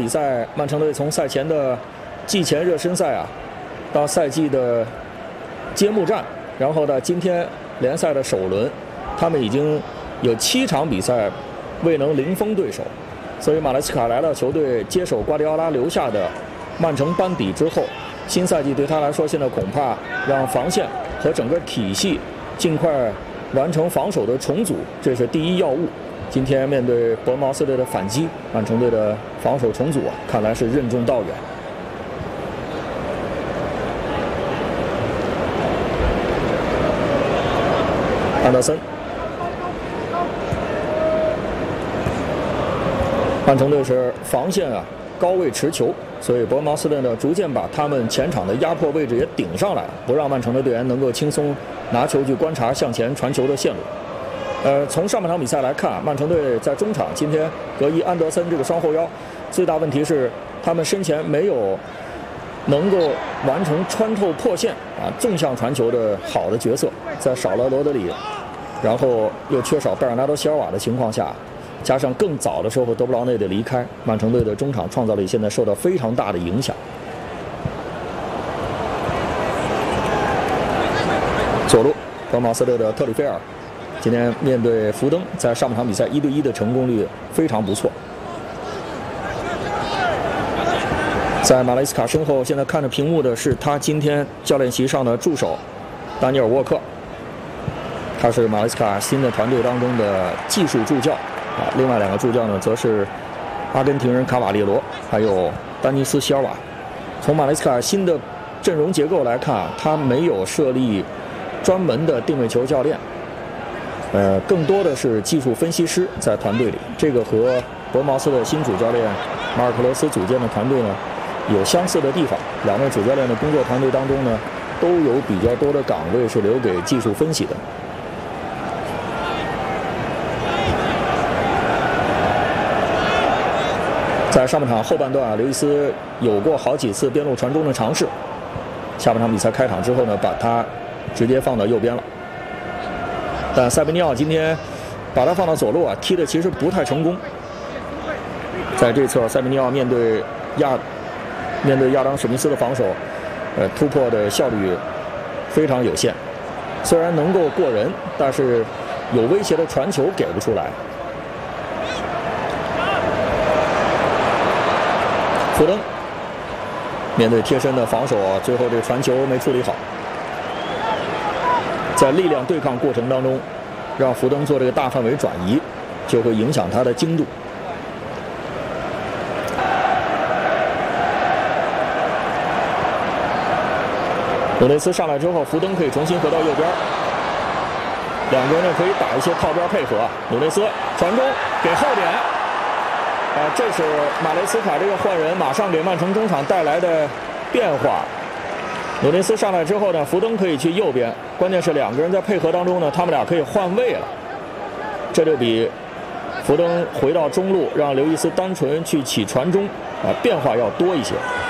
比赛，曼城队从赛前的季前热身赛到赛季的揭幕战，然后呢，今天联赛的首轮，他们已经有7场比赛未能零封对手，所以马莱斯卡来到球队接手瓜迪奥拉留下的曼城班底之后，新赛季对他来说，现在恐怕让防线和整个体系尽快完成防守的重组，这是第一要务。今天面对伯恩茅斯队的反击，曼城队的防守重组看来是任重道远。安德森，曼城队是防线高位持球，所以伯恩茅斯队呢逐渐把他们前场的压迫位置也顶上来了，不让曼城的队员能够轻松拿球去观察向前传球的线路。从上半场比赛来看，曼城队在中场今天隔一安德森这个双后腰，最大问题是他们身前没有能够完成穿透破线纵向传球的好的角色，在少了罗德里，然后又缺少贝尔纳多席尔瓦的情况下，加上更早的时候德布劳内的离开，曼城队的中场创造力现在受到非常大的影响。左路伯恩茅斯队的特里菲尔今天面对福登，在上半场比赛1对1的成功率非常不错。在马莱斯卡身后，现在看着屏幕的是他今天教练席上的助手丹尼尔沃克，他是马莱斯卡新的团队当中的技术助教另外2个助教呢，则是阿根廷人卡瓦列罗还有丹尼斯席尔瓦。从马莱斯卡新的阵容结构来看，他没有设立专门的定位球教练，更多的是技术分析师在团队里，这个和伯恩茅斯的新主教练马尔克罗斯组建的团队呢有相似的地方。2位主教练的工作团队当中呢，都有比较多的岗位是留给技术分析的。在上半场后半段刘易斯有过好几次边路传中的尝试，下半场比赛开场之后呢，把他直接放到右边了。但塞维尼奥今天把他放到左路踢的其实不太成功。在这侧，塞维尼奥面对亚当史密斯的防守，突破的效率非常有限。虽然能够过人，但是有威胁的传球给不出来。福登面对贴身的防守，最后这个传球没处理好。在力量对抗过程当中，让福登做这个大范围转移，就会影响他的精度。努内斯上来之后，福登可以重新回到右边，2个人呢可以打一些套边配合。努内斯传中给后点，这是马雷斯卡这个换人马上给曼城中场带来的变化。努内斯上来之后呢，福登可以去右边，关键是2个人在配合当中呢，他们俩可以换位了，这就比福登回到中路让刘易斯单纯去起传中变化要多一些。